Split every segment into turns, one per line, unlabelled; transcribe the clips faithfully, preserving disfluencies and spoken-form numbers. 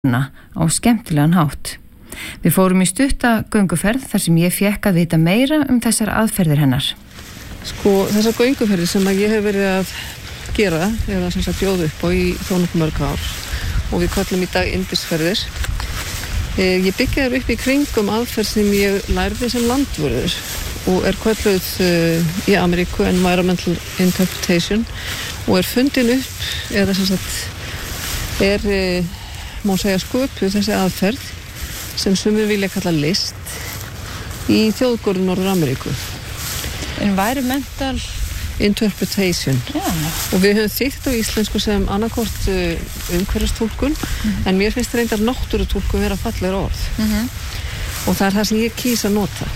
á skemmtilegan hátt. Við fórum í stutta gönguferð þar sem ég fékk að vita meira um þessar aðferðir hennar.
Sko, þessar gönguferðir sem að ég hef verið að gera, eða sem sagt bjóða upp á í þó nokkuð mörg ár og við köllum í dag yndisferðir. Eh, ég byggja þær upp í kringum aðferð sem ég lærði sem landvörður og er kölluð uh, í Ameríku Environmental Interpretation og er fundin upp eða sem sagt er uh, má segja sköpuð þessi aðferð sem sumir vilja kalla list í þjóðgörðum Norður-Ameríku.
Environmental
Interpretation.
Já.
Og við höfum þýtt á íslensku sem annarkort uh, umhverfistúlkun mm-hmm. en mér finnst reyndar náttúrutúlkun vera fallegur orð
mm-hmm.
og það er það sem ég kýs að nota.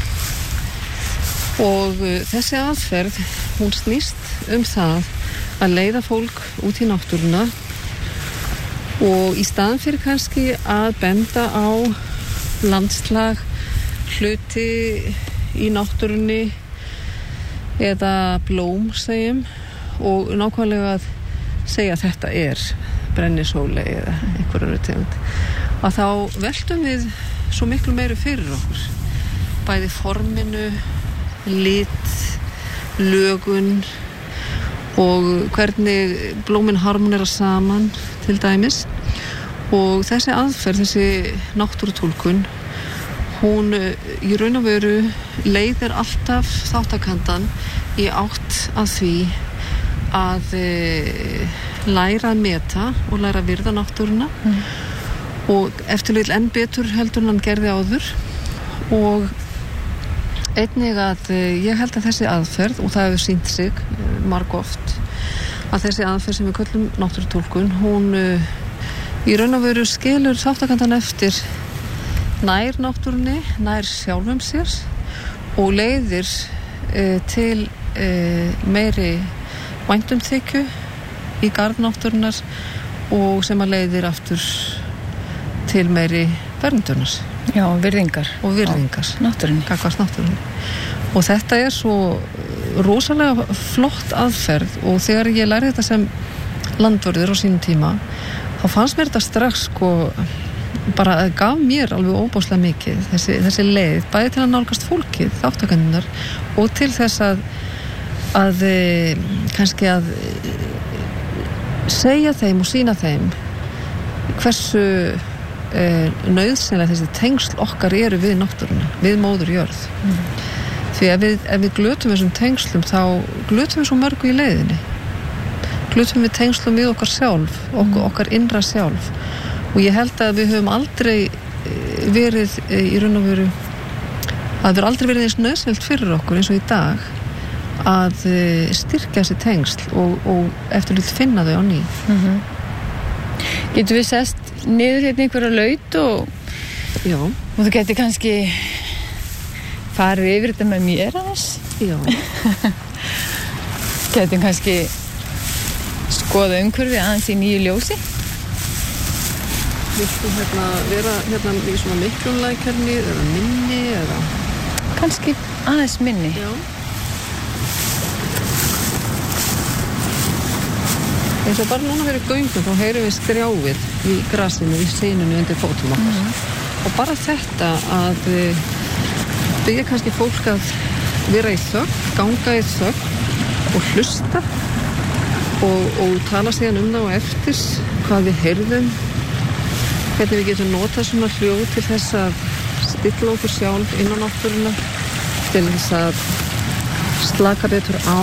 Og uh, þessi aðferð, hún snýst um það að leiða fólk út í náttúruna og í staðan fyrir kannski að benda á landslag, hluti í náttúrunni eða blóm, segjum, og nákvæmlega að segja að þetta er brennisóley eða einhverju öðru tegund, að þá veltum við svo miklu meiri fyrir okkur. Bæði forminu, lit, lögun og hvernig blómin harmonera saman til dæmis og þessi aðferð, þessi náttúrutúlkun hún í raun og veru leiðir alltaf þáttakandan í átt að því að e, læra að meta og læra að virða náttúruna mm. og eftir vil enn betur heldur en hann gerði áður og einnig að ég held að þessi aðferð, og það hefur sýnt sig margoft, að þessi aðferð sem við köllum náttúrutúlkun, hún í raun og veru skilur þáttakandan eftir nær náttúrunni, nær sjálfum sér og leiðir e, til e, meiri væntumþykju í garð náttúrunnar og sem að leiðir aftur til meiri verndunar.
Já, virðingar.
Og virðingar.
Náttúrunni.
Gagnvart náttúrunni. Og þetta er svo rosalega flott aðferð og þegar ég lærði þetta sem landvörður á sínum tíma, þá fannst mér þetta strax sko, bara gaf mér alveg óbáslega mikið þessi, þessi leið, bæði til að nálgast fólkið, þáttakendunar og til þess að, að kannski að segja þeim og sýna þeim hversu nauðsynlega þessi tengsl okkar eru við náttúruna, við móður jörð mm. því ef við, ef við glötum þessum tengslum þá glötum við svo mörgu í leiðinni glötum við tengslum við okkar sjálf okkar, mm. okkar innra sjálf og ég held að við höfum aldrei verið í raun og veru að við höfum aldrei verið eins nauðsynlegt fyrir okkur eins og í dag að styrkja þessi tengsl og, og eftir hlut finna þau á ný
mm-hmm. Getum við sest niður hérna einhverja laut og,
Já.
og þú getur kannski farið yfir þetta með mér aðeins.
Já.
Getum kannski skoða umhverfið aðeins í nýju ljósi.
Viltu hérna vera hérna í svona miklum lækjarni eða minni eða?
Kannski aðeins minni.
Já. Eins og bara núna fyrir göngum þá heyrum við strjáið í grasinu, í seininu undir fótum okkar. Mm-hmm. Og bara þetta að byggja kannski fólk að vera í þögn, ganga í þögn og hlusta og, og tala síðan um það og eftir hvað við heyrðum, hvernig við getum notað svona hljóð til þess að stilla okkur sjálf inn á náttúruna, til þess að slaka betur á.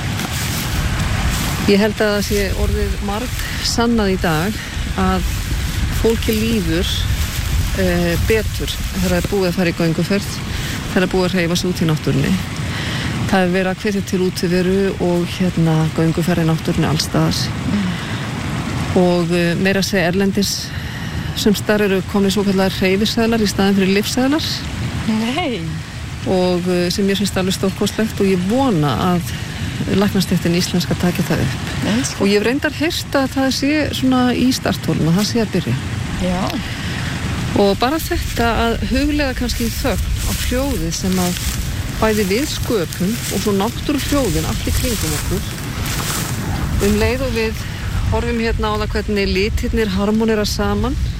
Ég held að það sé orðið marg sannað í dag að fólki líður e, betur þegar það er búið að fara í gönguferð, þegar það er búið að hreyfa sig út í náttúrunni. Það er verið að hvetja til útiveru og hérna gönguferð í náttúrunni allstaðar. Mm. Og e, meira að segja erlendis sem starf eru komið svo kallar hreyfiseðlar í staðin fyrir lyfseðlar.
Nei.
Og e, sem ég finnst alveg stórkostlegt og ég vona að læknastéttin íslenska taki það upp. Yes. Og ég hef reyndar heyrt að það sé svona í starthólum og það sé að byrja.
Já.
Og bara þetta að huglega kannski þögn á hljóði sem að bæði við sköpum og svo náttúru hljóðin allt í kringum okkur um leið og við horfum hérna á það hvernig litirnir harmonera saman